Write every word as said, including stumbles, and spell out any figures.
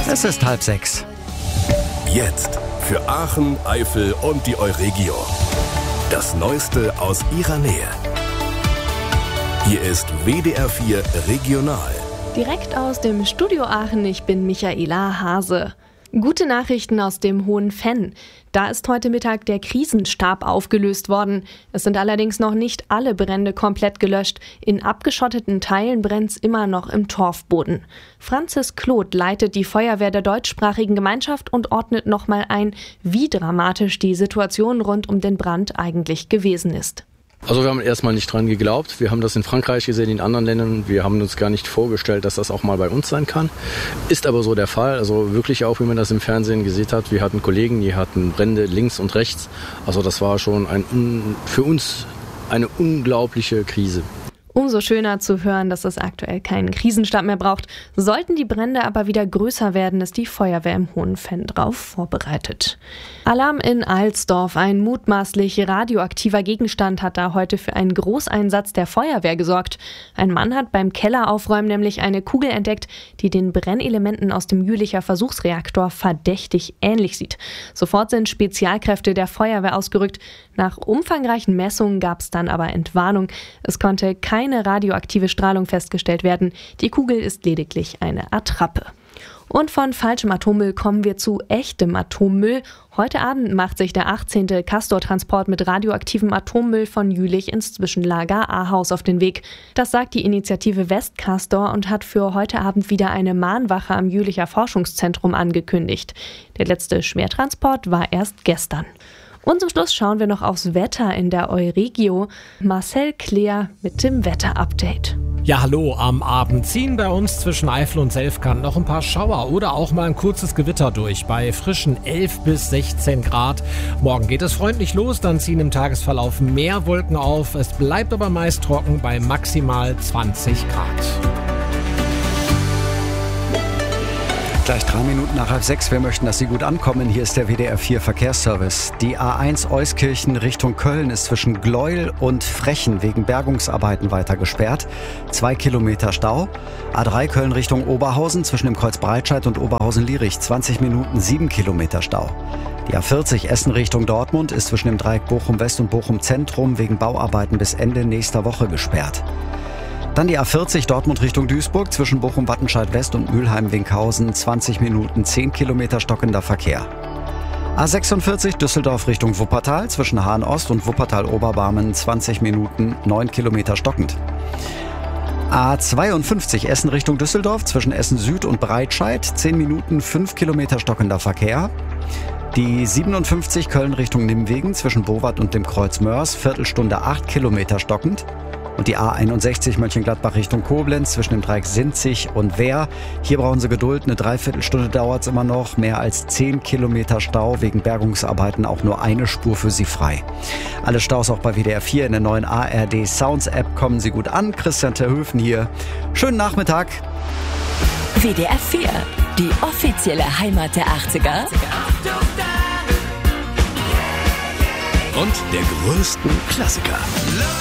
Es ist halb sechs. Jetzt für Aachen, Eifel und die Euregio. Das Neueste aus ihrer Nähe. Hier ist W D R vier Regional. Direkt aus dem Studio Aachen, ich bin Michaela Hase. Gute Nachrichten aus dem Hohen Venn. Da ist heute Mittag der Krisenstab aufgelöst worden. Es sind allerdings noch nicht alle Brände komplett gelöscht. In abgeschotteten Teilen brennt's immer noch im Torfboden. Franzis Kloth leitet die Feuerwehr der deutschsprachigen Gemeinschaft und ordnet nochmal ein, wie dramatisch die Situation rund um den Brand eigentlich gewesen ist. Also wir haben erstmal nicht dran geglaubt. Wir haben das in Frankreich gesehen, in anderen Ländern. Wir haben uns gar nicht vorgestellt, dass das auch mal bei uns sein kann. Ist aber so der Fall. Also wirklich auch, wie man das im Fernsehen gesehen hat. Wir hatten Kollegen, die hatten Brände links und rechts. Also das war schon ein, für uns eine unglaubliche Krise. Umso schöner zu hören, dass es aktuell keinen Krisenstab mehr braucht. Sollten die Brände aber wieder größer werden, ist die Feuerwehr im Hohen Venn drauf vorbereitet. Alarm in Alsdorf. Ein mutmaßlich radioaktiver Gegenstand hat da heute für einen Großeinsatz der Feuerwehr gesorgt. Ein Mann hat beim Kelleraufräumen nämlich eine Kugel entdeckt, die den Brennelementen aus dem Jülicher Versuchsreaktor verdächtig ähnlich sieht. Sofort sind Spezialkräfte der Feuerwehr ausgerückt. Nach umfangreichen Messungen gab es dann aber Entwarnung. Es konnte keine radioaktive Strahlung festgestellt werden. Die Kugel ist lediglich eine Attrappe. Und von falschem Atommüll kommen wir zu echtem Atommüll. Heute Abend macht sich der achtzehnte Castor-Transport mit radioaktivem Atommüll von Jülich ins Zwischenlager Ahaus auf den Weg. Das sagt die Initiative Westcastor und hat für heute Abend wieder eine Mahnwache am Jülicher Forschungszentrum angekündigt. Der letzte Schwertransport war erst gestern. Und zum Schluss schauen wir noch aufs Wetter in der Euregio. Marcel Kleer mit dem Wetterupdate. Ja, hallo, am Abend ziehen bei uns zwischen Eifel und Selfkant noch ein paar Schauer oder auch mal ein kurzes Gewitter durch bei frischen elf bis sechzehn Grad. Morgen geht es freundlich los, dann ziehen im Tagesverlauf mehr Wolken auf. Es bleibt aber meist trocken bei maximal zwanzig Grad. Gleich drei Minuten nach halb sechs. Wir möchten, dass Sie gut ankommen. Hier ist der W D R vier Verkehrsservice. Die A eins Euskirchen Richtung Köln ist zwischen Gleuel und Frechen wegen Bergungsarbeiten weiter gesperrt. Zwei Kilometer Stau. A drei Köln Richtung Oberhausen zwischen dem Kreuz Breitscheid und Oberhausen-Lierich. zwanzig Minuten, sieben Kilometer Stau. Die A vierzig Essen Richtung Dortmund ist zwischen dem Dreieck Bochum-West und Bochum-Zentrum wegen Bauarbeiten bis Ende nächster Woche gesperrt. Dann die A vierzig Dortmund Richtung Duisburg zwischen Bochum-Wattenscheid-West und Mülheim-Winkhausen. zwanzig Minuten, zehn Kilometer stockender Verkehr. A sechsundvierzig Düsseldorf Richtung Wuppertal zwischen Hahn-Ost und Wuppertal-Oberbarmen. zwanzig Minuten, neun Kilometer stockend. A zweiundfünfzig Essen Richtung Düsseldorf zwischen Essen Süd und Breitscheid. zehn Minuten, fünf Kilometer stockender Verkehr. Die siebenundfünfzig Köln Richtung Nimwegen zwischen Bowat und dem Kreuz Mörs. Viertelstunde, acht Kilometer stockend. Und die A einundsechzig Mönchengladbach Richtung Koblenz zwischen dem Dreieck Sinzig und Wehr. Hier brauchen Sie Geduld, eine Dreiviertelstunde dauert es immer noch. Mehr als zehn Kilometer Stau, wegen Bergungsarbeiten auch nur eine Spur für Sie frei. Alle Staus auch bei W D R vier in der neuen A R D Sounds App. Kommen Sie gut an. Christian Terhöfen hier. Schönen Nachmittag. W D R vier, die offizielle Heimat der achtziger. Und der größten Klassiker.